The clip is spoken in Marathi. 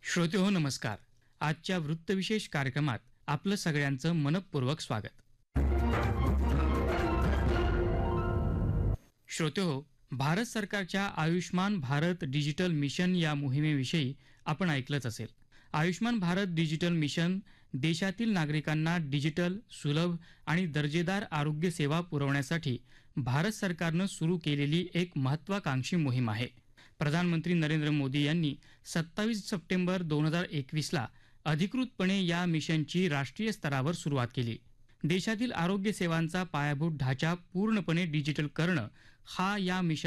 श्रोते हो नमस्कार. आजच्या वृत्तविशेष कार्यक्रमात आपलं सगळ्यांचं मनपूर्वक स्वागत. श्रोते हो, भारत सरकारच्या आयुष्मान भारत डिजिटल मिशन या मोहिमेविषयी आपण ऐकलंच असेल. आयुष्मान भारत डिजिटल मिशन देशातील नागरिकांना डिजिटल, सुलभ आणि दर्जेदार आरोग्य सेवा पुरवण्यासाठी भारत सरकारनं सुरू केलेली एक महत्त्वाकांक्षी मोहीम आहे. प्रधानमंत्री नरेंद्र मोदी यांनी 27 सप्टेंबर 2021ला अधिकृतपणे या मिशनची राष्ट्रीय स्तरावर सुरुवात केली. देशातील आरोग्य सेवांचा पायाभूत ढाचा पूर्णपणे डिजिटल करणं हा या मिशन